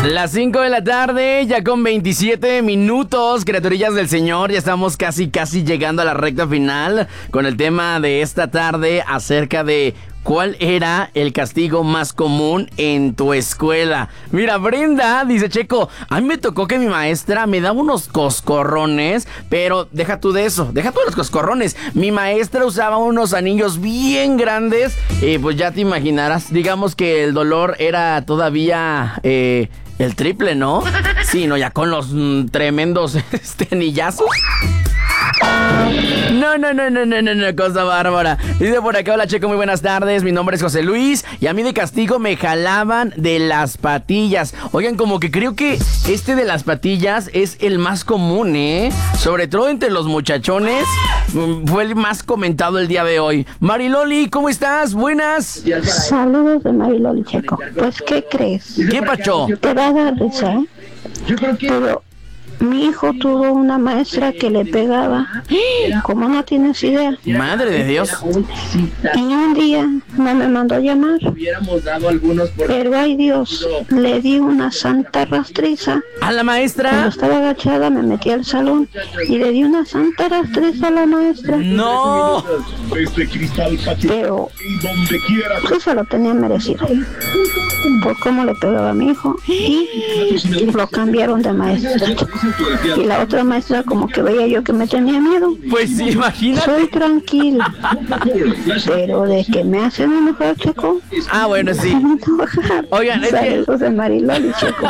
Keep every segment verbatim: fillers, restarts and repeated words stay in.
Las cinco de la tarde, ya con veintisiete minutos, criaturillas del Señor, ya estamos casi, casi llegando a la recta final con el tema de esta tarde acerca de ¿cuál era el castigo más común en tu escuela? Mira, Brenda dice, Checo, a mí me tocó que mi maestra me daba unos coscorrones, pero deja tú de eso, deja tú de los coscorrones. Mi maestra usaba unos anillos bien grandes y pues ya te imaginarás, digamos que el dolor era todavía eh, el triple, ¿no? Sí, no, ya con los mm, tremendos este, anillazos. No, no, no, no, no, no, no, cosa bárbara. Dice por acá, hola Checo, muy buenas tardes, mi nombre es José Luis y a mí de castigo me jalaban de las patillas. Oigan, como que creo que este de las patillas es el más común, ¿eh? Sobre todo entre los muchachones, fue el más comentado el día de hoy. Mariloli, ¿cómo estás? Buenas. Saludos de Mariloli, Checo. Pues, ¿qué crees? ¿Qué pacho? Te va a dar risa, ¿eh? Pero mi hijo tuvo una maestra que le pegaba, como no tienes idea. Madre de Dios. Y un día no me mandó a llamar, pero ay Dios, le di una santa rastriza. ¿A la maestra? Cuando estaba agachada me metí al salón y le di una santa rastriza a la maestra. ¡No! Pero sí se lo tenía merecido por cómo le pegaba a mi hijo y lo cambiaron de maestra. Y la otra maestra como que veía yo que me tenía miedo. Pues sí, imagínate. Soy tranquila, pero de que me hacen enojar, Checo. Ah, bueno, sí. Oigan, es que... Saludos de Mariloli, Checo.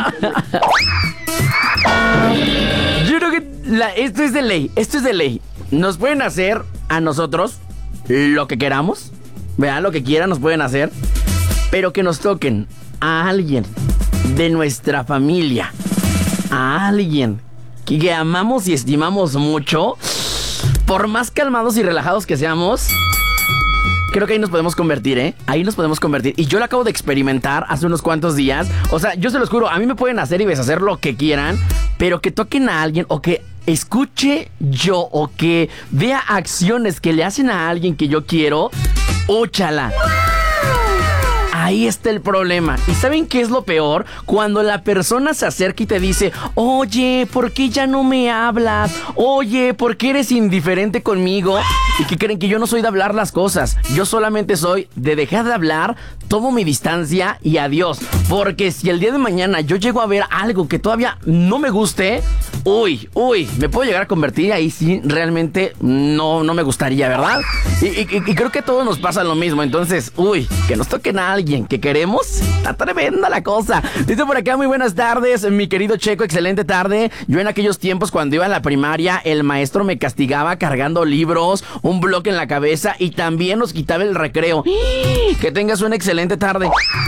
Yo creo que la, esto es de ley, esto es de ley. Nos pueden hacer a nosotros lo que queramos, vean, lo que quieran nos pueden hacer, pero que nos toquen a alguien de nuestra familia, a alguien que, que amamos y estimamos mucho, por más calmados y relajados que seamos, creo que ahí nos podemos convertir, ¿eh? Ahí nos podemos convertir. Y yo lo acabo de experimentar hace unos cuantos días. O sea, yo se los juro, a mí me pueden hacer y deshacer lo que quieran, pero que toquen a alguien o que escuche yo o que vea acciones que le hacen a alguien que yo quiero, óchala. Ahí está el problema. ¿Y saben qué es lo peor? Cuando la persona se acerca y te dice, oye, ¿por qué ya no me hablas? Oye, ¿por qué eres indiferente conmigo? Y que creen que yo no soy de hablar las cosas. Yo solamente soy de dejar de hablar, tomo mi distancia y adiós. Porque si el día de mañana yo llego a ver algo que todavía no me guste, uy, uy, me puedo llegar a convertir. Ahí sí, realmente no, no me gustaría, ¿verdad? Y, y, y creo que a todos nos pasa lo mismo. Entonces, uy, que nos toquen a alguien que queremos, está tremenda la cosa. Dice por acá, muy buenas tardes, mi querido Checo, excelente tarde. Yo en aquellos tiempos cuando iba a la primaria, el maestro me castigaba cargando libros, un bloque en la cabeza y también nos quitaba el recreo. Que tengas una excelente tarde.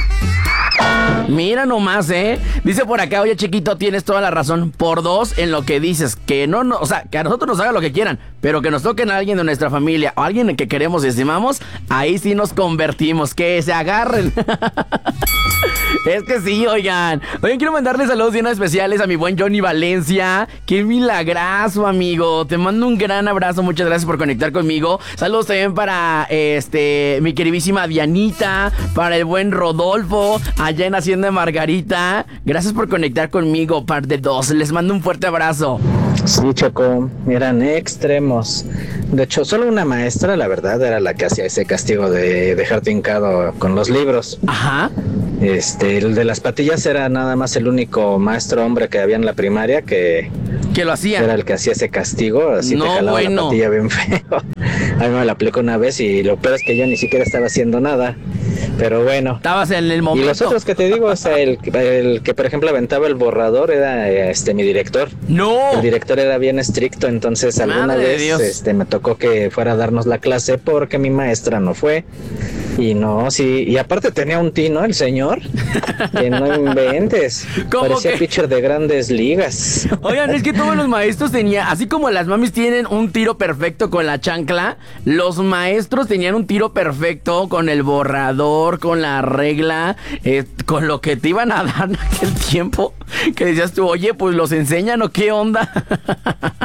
Mira nomás, ¿eh? Dice por acá, oye, chiquito, tienes toda la razón. Por dos en lo que dices. Que no, no, o sea, que a nosotros nos hagan lo que quieran, pero que nos toquen a alguien de nuestra familia o a alguien que queremos y estimamos, ahí sí nos convertimos. Que se agarren. Es que sí, oigan. Oigan, quiero mandarle saludos bien especiales a mi buen Johnny Valencia. Qué milagrazo, amigo. Te mando un gran abrazo. Muchas gracias por conectar conmigo. Saludos también para este mi queridísima Dianita, para el buen Rodolfo, allá en Hacienda Margarita. Gracias por conectar conmigo, par de dos. Les mando un fuerte abrazo. Sí, Choco, eran extremos. De hecho, solo una maestra, la verdad, era la que hacía ese castigo de dejarte hincado con los libros. Ajá. Este, el de las patillas era nada más el único maestro hombre que había en la primaria que... ¿Que lo hacía? Era el que hacía ese castigo, así no, te jalaba bueno. la patilla bien feo. A mí me la aplicó una vez y lo peor es que yo ni siquiera estaba haciendo nada. Pero bueno. Estabas en el momento. Y los otros que te digo, o sea, el, el que por ejemplo aventaba el borrador era este mi director. ¡No! El director era bien estricto, entonces alguna Madre vez de Dios. este me tocó que fuera a darnos la clase porque mi maestra no fue. Y no, sí, y aparte tenía un tino el señor, que no inventes. Parecía que? pitcher de grandes ligas. Oigan, es que todos los maestros tenían, así como las mamis tienen un tiro perfecto con la chancla, los maestros tenían un tiro perfecto con el borrador, con la regla, eh, con lo que te iban a dar en aquel tiempo, que decías tú, oye, pues los enseñan o qué onda.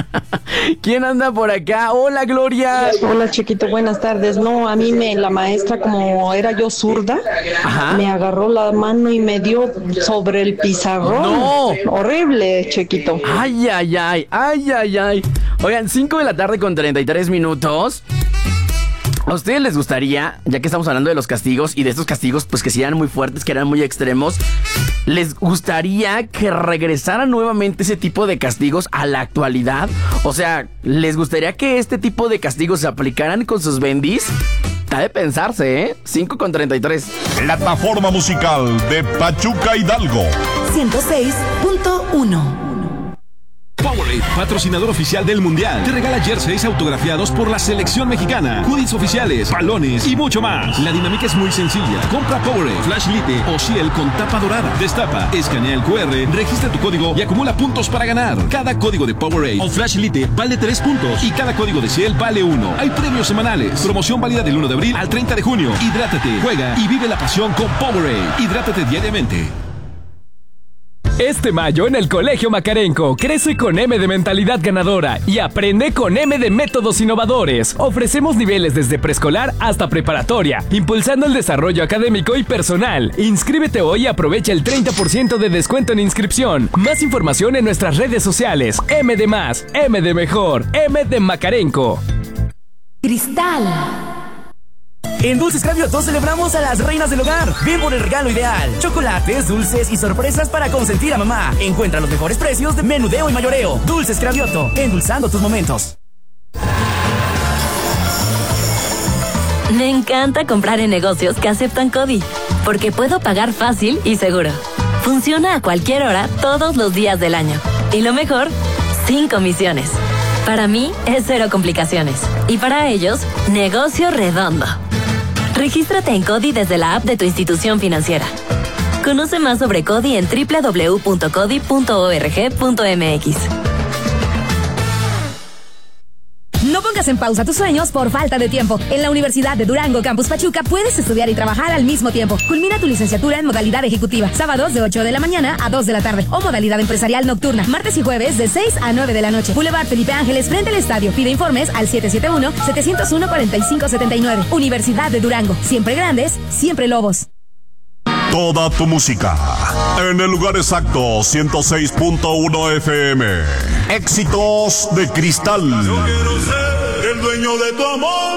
¿Quién anda por acá? Hola, Gloria. Hola, chiquito, buenas tardes. No, a mí me, la maestra, como era yo zurda, Ajá. me agarró la mano y me dio sobre el pizarrón. No. Horrible, chiquito. Ay, ay, ay, ay, ay, ay. Oigan, cinco de la tarde con treinta y tres minutos. ¿A ustedes les gustaría, ya que estamos hablando de los castigos y de estos castigos, pues que sean muy fuertes, que eran muy extremos, les gustaría que regresaran nuevamente ese tipo de castigos a la actualidad? O sea, ¿les gustaría que este tipo de castigos se aplicaran con sus bendis? Está de pensarse, ¿eh? cinco con treinta y tres. Plataforma musical de Pachuca Hidalgo. ciento seis punto uno. Powerade, patrocinador oficial del Mundial, te regala jerseys autografiados por la selección mexicana, hoodies oficiales, balones y mucho más. La dinámica es muy sencilla. Compra Powerade, Flash Lite o Ciel con tapa dorada. Destapa, escanea el cu erre, registra tu código y acumula puntos para ganar. Cada código de Powerade o Flash Lite vale tres puntos y cada código de Ciel vale uno. Hay premios semanales. Promoción válida del uno de abril al treinta de junio. Hidrátate, juega y vive la pasión con Powerade. Hidrátate diariamente. Este mayo en el Colegio Macarenco, crece con M de mentalidad ganadora y aprende con M de métodos innovadores. Ofrecemos niveles desde preescolar hasta preparatoria, impulsando el desarrollo académico y personal. Inscríbete hoy y aprovecha el treinta por ciento de descuento en inscripción. Más información en nuestras redes sociales. M de más, M de mejor, M de Macarenco. Cristal. En Dulces Cravioto celebramos a las reinas del hogar. Ven por el regalo ideal. Chocolates, dulces y sorpresas para consentir a mamá. Encuentra los mejores precios de menudeo y mayoreo. Dulces Cravioto, endulzando tus momentos. Me encanta comprar en negocios que aceptan CODI, porque puedo pagar fácil y seguro. Funciona a cualquier hora, todos los días del año. Y lo mejor, sin comisiones. Para mí es cero complicaciones. Y para ellos, negocio redondo. Regístrate en CODI desde la app de tu institución financiera. Conoce más sobre CODI en doble u doble u doble u punto codi punto org punto eme equis. No pongas en pausa tus sueños por falta de tiempo. En la Universidad de Durango, Campus Pachuca, puedes estudiar y trabajar al mismo tiempo. Culmina tu licenciatura en modalidad ejecutiva, sábados de ocho de la mañana a dos de la tarde, o modalidad empresarial nocturna, martes y jueves de seis a nueve de la noche. Boulevard Felipe Ángeles, frente al estadio. Pide informes al siete siete uno, siete cero uno, cuatro cinco siete nueve. Universidad de Durango, siempre grandes, siempre lobos. Toda tu música en el lugar exacto, ciento seis punto uno efe eme. Éxitos de Cristal. Yo quiero ser el dueño de tu amor.